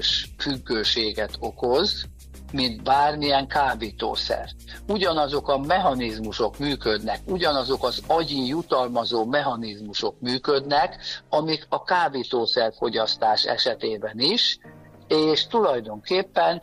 erős függőséget okoz, mint bármilyen kábítószer. Ugyanazok a mechanizmusok működnek, ugyanazok az agyi jutalmazó mechanizmusok működnek, amik a kábítószerfogyasztás esetében is, és tulajdonképpen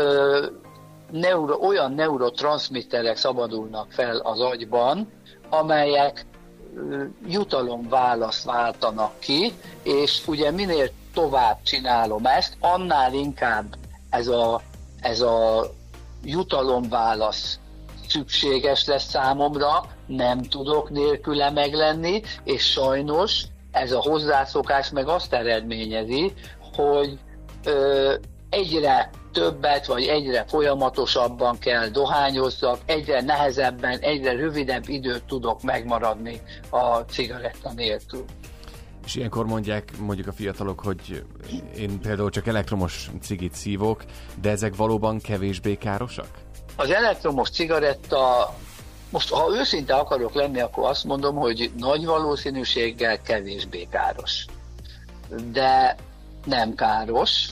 olyan neurotranszmitterek szabadulnak fel az agyban, amelyek jutalomválaszt váltanak ki, és ugye minél tovább csinálom ezt, annál inkább ez a jutalomválasz szükséges lesz számomra, nem tudok nélküle meglenni, és sajnos ez a hozzászokás meg azt eredményezi, hogy egyre többet, vagy egyre folyamatosabban kell dohányozzak, egyre nehezebben, egyre rövidebb időt tudok megmaradni a cigaretta nélkül. És ilyenkor mondjuk a fiatalok, hogy én például csak elektromos cigit szívok, de ezek valóban kevésbé károsak? Az elektromos cigaretta, most ha őszinte akarok lenni, akkor azt mondom, hogy nagy valószínűséggel kevésbé káros. De nem káros,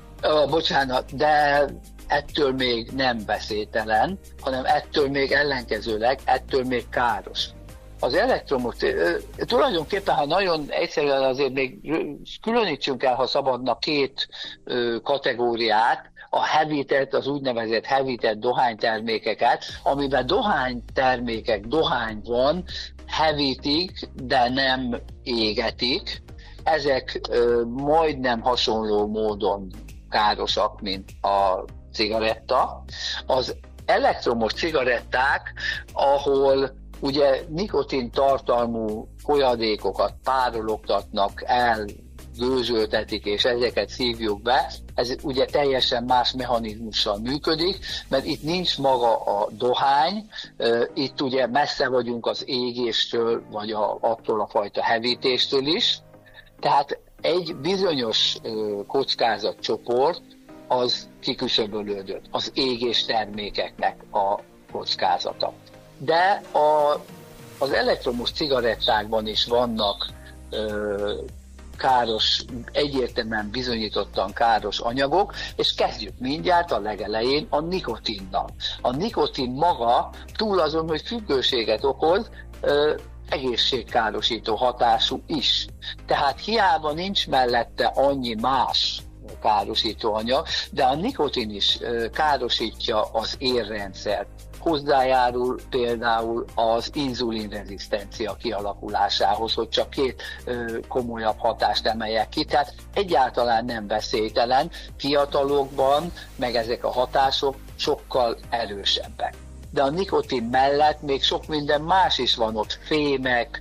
de ettől még nem veszélytelen, hanem ettől még ellenkezőleg, ettől még káros. Az elektromos, tulajdonképpen, ha nagyon egyszerűen azért még különítsünk el, ha szabadna, két kategóriát, a heavytet, az úgynevezett heavytet dohánytermékeket, amiben dohány van, heavytik, de nem égetik. Ezek majdnem hasonló módon károsak, mint a cigaretta. Az elektromos cigaretták, ahol ugye nikotin tartalmú folyadékokat párologtatnak el, gőzöltetik, és ezeket szívjuk be, ez ugye teljesen más mechanizmussal működik, mert itt nincs maga a dohány, itt ugye messze vagyunk az égéstől, vagy attól a fajta hevítéstől is, tehát egy bizonyos kockázatcsoport az kiküszöbölődött, az égés termékeknek a kockázata. De az elektromos cigarettákban is vannak káros, egyértelműen bizonyítottan káros anyagok, és kezdjük mindjárt a legelején a nikotinnal. A nikotin maga túl azon, hogy függőséget okoz, egészségkárosító hatású is. Tehát hiába nincs mellette annyi más károsító anyag, de a nikotin is károsítja az érrendszert. Hozzájárul például az inzulinrezisztencia kialakulásához, hogy csak két komolyabb hatást emeljek ki. Tehát egyáltalán nem veszélytelen, fiatalokban meg ezek a hatások sokkal erősebbek. De a nikotin mellett még sok minden más is van ott, fémek,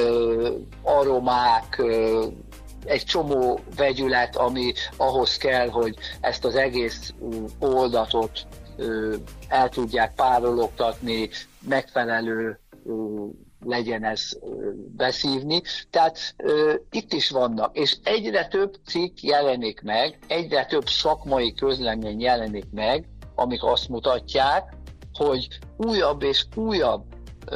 aromák, egy csomó vegyület, ami ahhoz kell, hogy ezt az egész oldatot el tudják párologtatni, megfelelő legyen ez beszívni. Tehát itt is vannak, és egyre több cikk jelenik meg, egyre több szakmai közlemény jelenik meg, amik azt mutatják, hogy újabb és újabb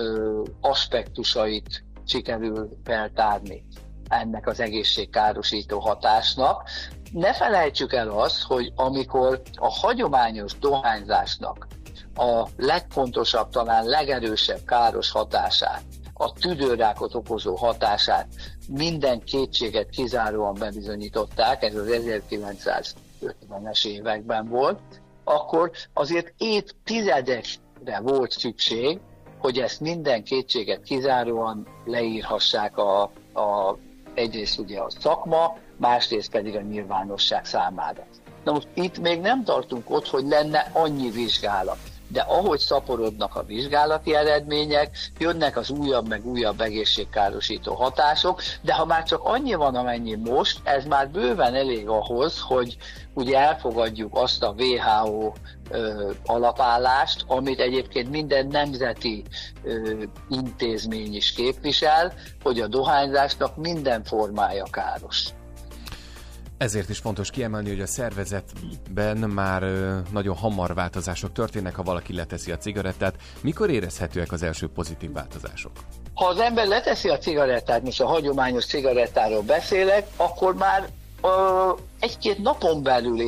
aspektusait sikerül feltárni ennek az egészségkárosító hatásnak. Ne felejtsük el azt, hogy amikor a hagyományos dohányzásnak a legfontosabb, talán legerősebb káros hatását, a tüdőrákot okozó hatását minden kétséget kizáróan bebizonyították, ez az 1950-es években volt, akkor azért évtizedekre volt szükség, hogy ezt minden kétséget kizáróan leírhassák egyrészt ugye a szakma, másrészt pedig a nyilvánosság számára. Na most itt még nem tartunk ott, hogy lenne annyi vizsgálat, de ahogy szaporodnak a vizsgálati eredmények, jönnek az újabb meg újabb egészségkárosító hatások, de ha már csak annyi van, amennyi most, ez már bőven elég ahhoz, hogy ugye elfogadjuk azt a WHO alapállást, amit egyébként minden nemzeti intézmény is képvisel, hogy a dohányzásnak minden formája káros. Ezért is fontos kiemelni, hogy a szervezetben már nagyon hamar változások történnek, ha valaki leteszi a cigarettát. Mikor érezhetőek az első pozitív változások? Ha az ember leteszi a cigarettát, most a hagyományos cigarettáról beszélek, akkor már egy-két napon belül